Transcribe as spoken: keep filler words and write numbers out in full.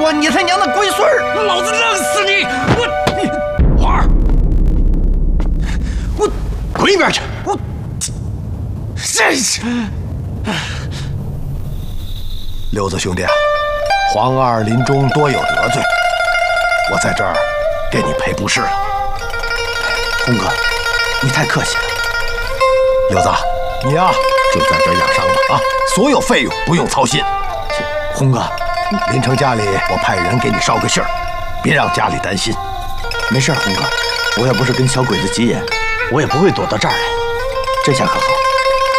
我你他娘的龟孙儿！ 老子弄死你！我皇儿，我滚一边去！ 我真是。 刘子兄弟啊，皇二临终多有得罪，我在这儿给你赔不是了。 洪哥，你太客气了。 刘子，你呀、啊、就在这儿养伤吧啊，所有费用不用操心。 洪哥， 临城家里我派人给你捎个信儿，别让家里担心。 没事，洪哥，我要不是跟小鬼子急眼，我也不会躲到这儿来。这下可好。